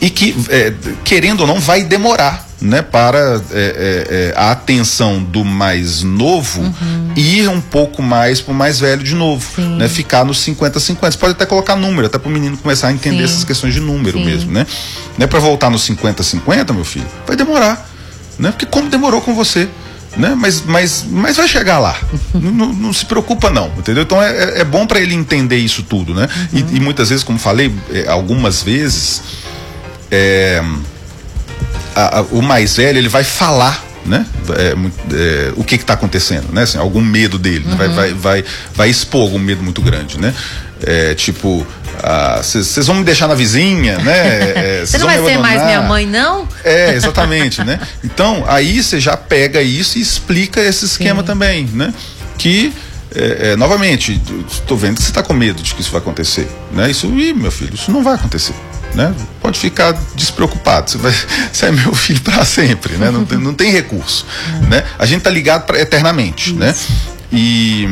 e que, querendo ou não, vai demorar, né, para a atenção do mais novo ir um pouco mais pro mais velho de novo, né, ficar nos 50-50. Você pode até colocar número, até pro menino começar a entender essas questões de número mesmo, né? Não é para voltar nos 50-50, meu filho, vai demorar, né? Porque como demorou com você, né? Mas vai chegar lá. Não se preocupa não, entendeu? Então é bom para ele entender isso tudo, né? E muitas vezes, como falei, algumas vezes o mais velho, ele vai falar, né? O que está acontecendo, né? Assim, algum medo dele, né? Vai expor algum medo muito grande, né? Tipo, vocês vão me deixar na vizinha, né? Você não vai ser mais minha mãe, não? Exatamente, né? Então, aí você já pega isso e explica esse esquema também, né? Que, novamente, estou vendo que você está com medo de que isso vai acontecer, né? Meu filho, isso não vai acontecer, né? Pode ficar despreocupado, você é meu filho para sempre, né? Não tem recurso, né? A gente tá ligado eternamente, né? E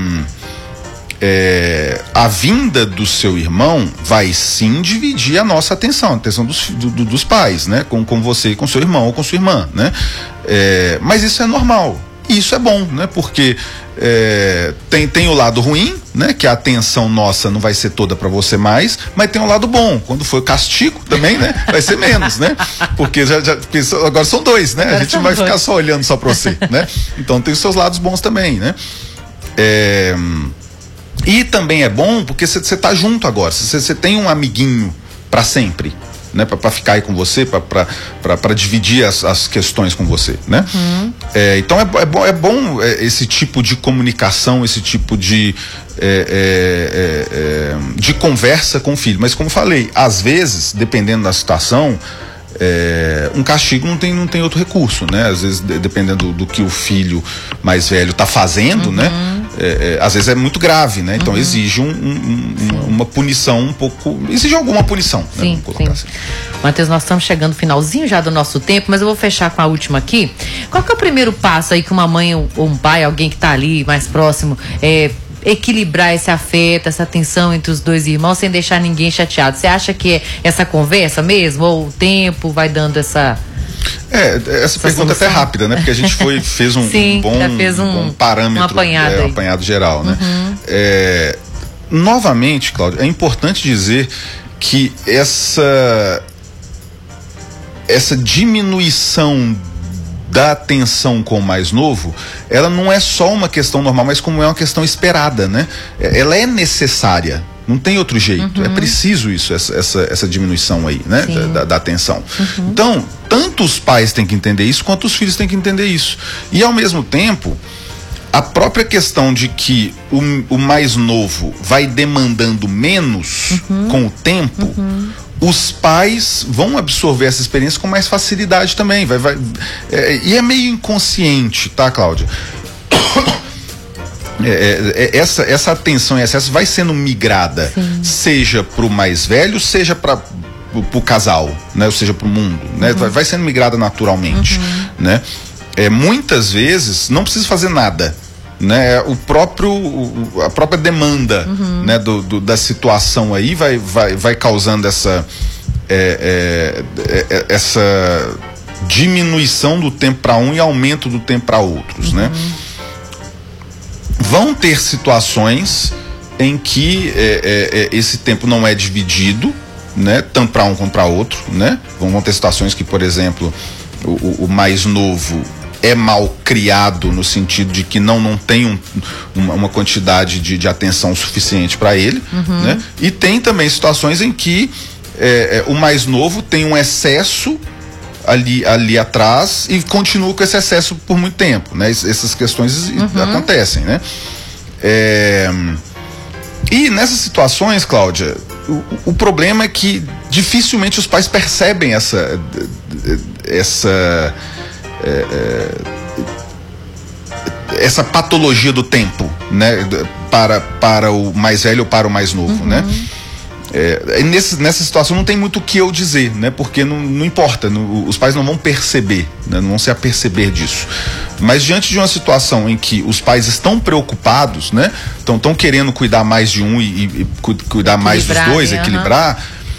a vinda do seu irmão vai sim dividir a nossa atenção, a atenção dos pais, né? Com você e com seu irmão ou com sua irmã, né? Mas isso é normal, isso é bom, né? Porque tem o lado ruim, né? Que a atenção nossa não vai ser toda para você mais, mas tem o lado bom, quando for castigo também, né? Vai ser menos, né? Porque agora são dois, né? A gente não vai ficar só olhando só para você, né? Então tem os seus lados bons também, né? E também é bom porque você tá junto agora, você tem um amiguinho para sempre, né, para ficar aí com você, para dividir as questões com você, né? Então é bom esse tipo de comunicação, esse tipo de conversa com o filho. Mas como eu falei, às vezes, dependendo da situação, um castigo não tem outro recurso, né? Às vezes, dependendo do que o filho mais velho está fazendo, né? Às vezes é muito grave, né? Então exige uma punição um pouco... Exige alguma punição, né? Vamos colocar assim. Matheus, nós estamos chegando no finalzinho já do nosso tempo, mas eu vou fechar com a última aqui. Qual que é o primeiro passo aí que uma mãe ou um pai, alguém que está ali mais próximo, equilibrar esse afeto, essa tensão entre os dois irmãos sem deixar ninguém chateado? Você acha que é essa conversa mesmo? Ou o tempo vai dando essa pergunta é até rápida, né? Porque a gente fez um bom parâmetro, apanhado geral, né? Novamente, Cláudio, é importante dizer que essa diminuição da atenção com o mais novo, ela não é só uma questão normal, mas como é uma questão esperada, né? Ela é necessária, não tem outro jeito, é preciso isso, essa diminuição aí, né? Da atenção. Então, tanto os pais têm que entender isso, quanto os filhos têm que entender isso. E ao mesmo tempo, a própria questão de que o mais novo vai demandando menos com o tempo, os pais vão absorver essa experiência com mais facilidade também. E é meio inconsciente, tá, Cláudia? Essa atenção e excesso vai sendo migrada, seja pro mais velho, seja pro casal, né? Ou seja, pro mundo, né? Vai sendo migrada naturalmente, né? Muitas vezes não precisa fazer nada, né? A própria demanda, né? Da situação aí vai causando essa diminuição do tempo para um e aumento do tempo para outros, né? Vão ter situações em que esse tempo não é dividido, né? Tanto para um quanto para outro, né? Vão ter situações que, por exemplo, o mais novo é mal criado no sentido de que não tem uma quantidade de atenção suficiente para ele, né? E tem também situações em que o mais novo tem um excesso ali atrás e continua com esse excesso por muito tempo, né? Essas questões acontecem, né? E nessas situações, Cláudia, o problema é que dificilmente os pais percebem essa patologia do tempo, né? Para o mais velho ou para o mais novo, né? Nessa situação não tem muito o que eu dizer, né? Porque não importa, os pais não vão perceber, né? Não vão se aperceber disso. Mas diante de uma situação em que os pais estão preocupados, né? Estão querendo cuidar mais de um e cuidar mais dos dois, equilibrar,